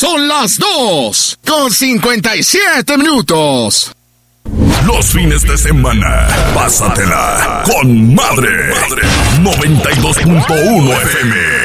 Son las 2:57. Los fines de semana, pásatela con madre. 92.1 FM.